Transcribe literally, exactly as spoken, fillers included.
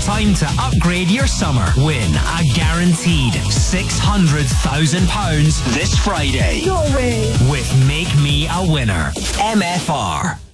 Time to upgrade your summer. Win a guaranteed six hundred thousand pounds this Friday. No way. With Make Me a Winner. M F R.